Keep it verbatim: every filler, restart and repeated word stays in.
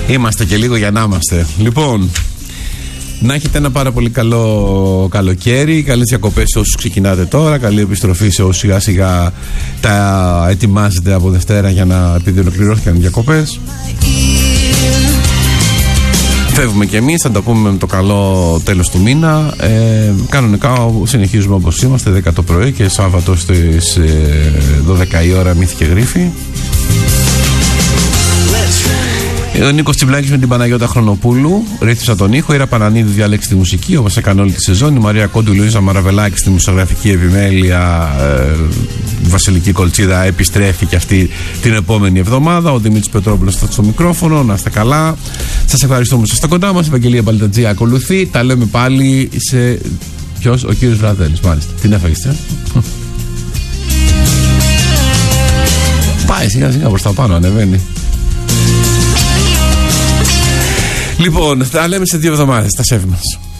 Είμαστε και λίγο για να είμαστε. Λοιπόν, να έχετε ένα πάρα πολύ καλό καλοκαίρι. Καλές διακοπές σε όσους ξεκινάτε τώρα. Καλή επιστροφή σε όσους σιγά σιγά τα ετοιμάζετε από Δευτέρα για να, επειδή ολοκληρώθηκαν οι διακοπές. Φεύγουμε κι εμείς, θα τα πούμε με το καλό τέλος του μήνα. ε, Κανονικά συνεχίζουμε όπως είμαστε, δέκα το πρωί και Σάββατο στις ε, δώδεκα η ώρα Μύθοι και Γρίφοι. Ο Νίκος Τσιβλάκης με την Παναγιώτα Χρονοπούλου ρύθμισα τον ήχο. Ήρα Πανανίδη διάλεξε τη μουσική όπως έκανε όλη τη σεζόν. Η Μαρία Κόντου, Λουίζα Μαραβελάκη στη μουσογραφική επιμέλεια. ε, Βασιλική Κολτσίδα επιστρέφει και αυτή την επόμενη εβδομάδα. Ο Δημήτρης Πετρόπουλος θα στο μικρόφωνο. Να είστε καλά. Σας ευχαριστούμε που είστε κοντά μας. Η Ευαγγελία Παλτατζή ακολουθεί. Τα λέμε πάλι σε. Ποιος? Ο κύριος Βραδέλης, μάλιστα. Την έφαγες, ε? Πάει σιγά σιγά προς τα πάνω, ανεβαίνει. Λοιπόν, τα λέμε σε δύο εβδομάδες, τα σέβη μας.